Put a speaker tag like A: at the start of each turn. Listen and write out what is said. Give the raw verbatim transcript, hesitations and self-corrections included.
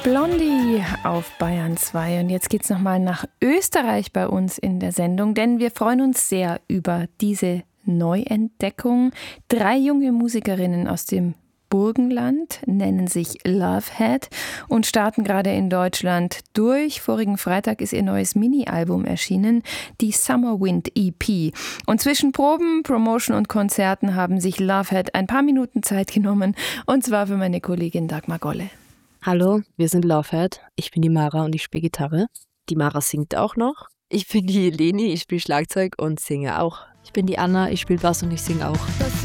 A: Blondie auf Bayern zwei. Und jetzt geht's nochmal nach Österreich bei uns in der Sendung, denn wir freuen uns sehr über diese Neuentdeckung. Drei junge Musikerinnen aus dem Burgenland nennen sich Lovehead und starten gerade in Deutschland durch. Vorigen Freitag ist ihr neues Mini-Album erschienen, die Summer Wind E P. Und zwischen Proben, Promotion und Konzerten haben sich Lovehead ein paar Minuten Zeit genommen, und zwar für meine Kollegin Dagmar Golle.
B: Hallo, wir sind Lovehead. Ich bin die Mara und ich spiele Gitarre. Die Mara singt auch noch. Ich bin die Leni, ich spiele Schlagzeug und singe auch.
C: Ich bin die Anna, ich spiele Bass und ich singe auch.
D: Das